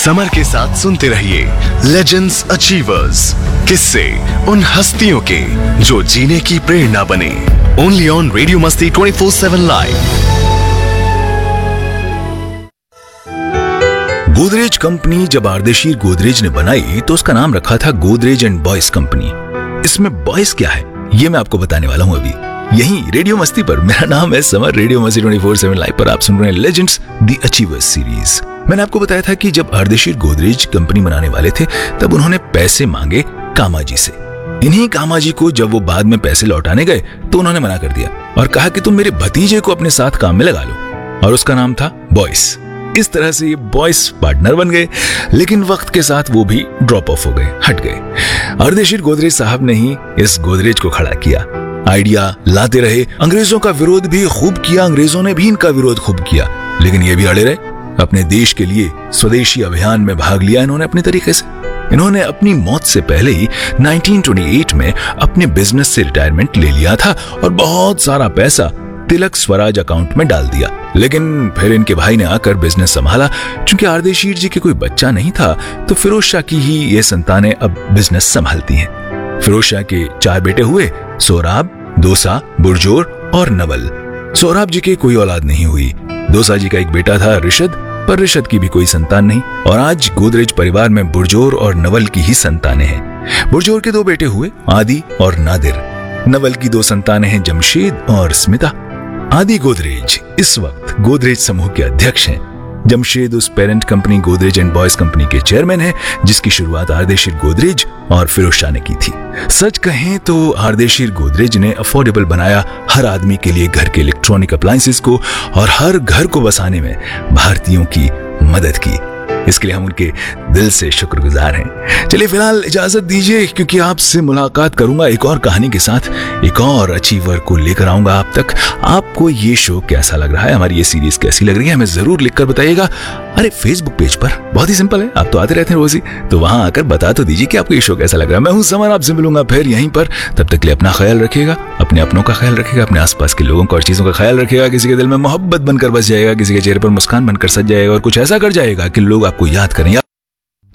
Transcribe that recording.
Summer के साथ सुनते रहिए लेजेंड्स अचीवर्स, किस्से उन हस्तियों के जो जीने की प्रेरणा बने। ओनली ऑन रेडियो मस्ती 24/7 लाइव। गोदरेज कंपनी जब आर्देशीर गोदरेज ने बनाई तो उसका नाम रखा था गोदरेज एंड बॉयज कंपनी। इसमें बॉयज क्या है ये मैं आपको बताने वाला हूं अभी यही रेडियो मस्ती पर। मेरा नाम है समर, रेडियो मस्ती 24/7 लाइव पर आप सुन रहे हैं लेजेंड्स द अचीवर्स सीरीज। मैंने आपको बताया था कि जब आर्देशीर गोदरेज कंपनी बनाने वाले थे तब उन्होंने पैसे मांगे कामाजी से। इन्हीं कामाजी को जब वो बाद में पैसे लौटाने गए तो उन्होंने मना कर दिया और कहा कि तुम मेरे भतीजे को अपने साथ काम में लगा लो, और उसका नाम था बॉयस। इस तरह से ये बॉयस पार्टनर बन गए, लेकिन वक्त के साथ वो भी ड्रॉप ऑफ हो गए, हट गए। आर्देशीर गोदरेज साहब ने ही इस गोदरेज को खड़ा किया, आइडिया लाते रहे, अंग्रेजों का विरोध भी खूब किया, अंग्रेजों ने भी इनका विरोध खूब किया, लेकिन ये भी अड़े रहे। अपने देश के लिए स्वदेशी अभियान में भाग लिया इन्होंने अपने तरीके से। इन्होंने अपनी मौत से पहले ही 1928 में अपने बिजनेस से रिटायरमेंट ले लिया था और बहुत सारा पैसा तिलक स्वराज अकाउंट में डाल दिया। लेकिन फिर इनके भाई ने आकर बिजनेस संभाला। चूंकि आर्देशीर जी के कोई बच्चा नहीं था तो फिरोज शाह की ही ये संतानें अब बिजनेस संभालती हैं। फिरोज शाह के 4 बेटे हुए, सोहराब, दोसा, बुरजोर और नवल। सोहराब जी की कोई औलाद नहीं हुई। दोसा जी का एक बेटा था रिशद, पर रिशद की भी कोई संतान नहीं। और आज गोदरेज परिवार में बुरजोर और नवल की ही संतानें हैं। बुरजोर के 2 बेटे हुए, आदि और नादिर। नवल की 2 संतानें हैं, जमशेद और स्मिता। आदि गोदरेज इस वक्त गोदरेज समूह के अध्यक्ष हैं। जमशेद उस parent company Godrej and boys company के चेयरमैन हैं जिसकी शुरुआत आर्देशीर गोदरेज और फिरोज शाह ने की थी। सच कहें तो आर्देशीर गोदरेज ने अफोर्डेबल बनाया हर आदमी के लिए घर के इलेक्ट्रॉनिक अप्लायंसेस को, और हर घर को बसाने में भारतीयों की मदद की। इसके लिए हम उनके दिल से शुक्रगुजार हैं। चलिए फिलहाल इजाजत दीजिए, क्योंकि आपसे मुलाकात करूंगा एक और कहानी के साथ, एक और अचीवर को लेकर आऊंगा आप तक। आपको ये शो कैसा लग रहा है, हमारी ये सीरीज कैसी लग रही है, हमें जरूर लिखकर बताइएगा। अरे फेसबुक पेज पर बहुत ही सिंपल है, आप तो आते रहते हैं रोज ही, तो वहां आकर बता तो दीजिए कि आपको ये शो कैसा लग रहा है। मैं हूं समर, आपसे मिलूंगा फिर यहीं पर। तब तक के लिए अपना ख्याल रखिएगा, अपने अपनों का ख्याल रखिएगा, अपने आसपास के लोगों का और चीजों का ख्याल रखिएगा। किसी के दिल में मोहब्बत बनकर बस जाएगा, किसी के चेहरे पर मुस्कान बनकर सज जाएगा और कुछ ऐसा कर जाएगा कि लोग आपको याद करें।